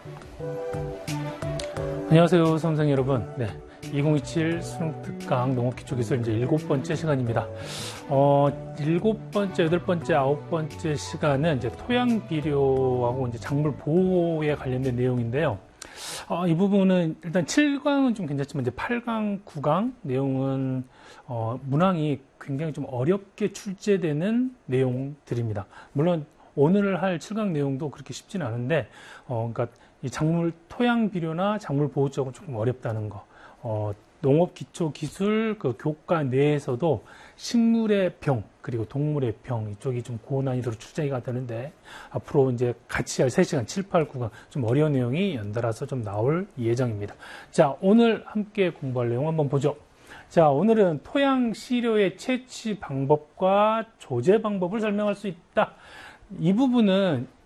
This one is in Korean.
안녕하세요, 수험생 여러분. 2027 수능 특강 농업기초기술 이제 7번째 시간입니다. 7번째, 8번째, 9번째 시간은 이제 토양 비료하고 이제 작물 보호에 관련된 내용인데요. 이 부분은 일단 7강은 좀 괜찮지만 이제 8강, 9강 내용은 문항이 굉장히 좀 어렵게 출제되는 내용들입니다. 물론 오늘 할 7강 내용도 그렇게 쉽지는 않은데, 그러니까 이 작물 토양 비료나 작물 보호 쪽은 조금 어렵다는 거. 농업 기초 기술 그 교과 내에서도 식물의 병 그리고 동물의 병 이쪽이 좀 고난이도로 출제가 되는데 앞으로 이제 같이 할 3시간 7, 8, 9강 좀 어려운 내용이 연달아서 좀 나올 예정입니다. 자, 오늘 함께 공부할 내용 한번 보죠. 자, 오늘은 토양 시료의 채취 방법과 조제 방법을 설명할 수 있다. 이 부분은